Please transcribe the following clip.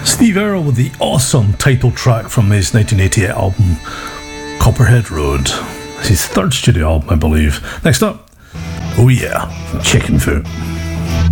Steve Earle with the awesome title track from his 1988 album Copperhead Road. It's his third studio album, I believe. Next up, oh yeah, Chicken Foot.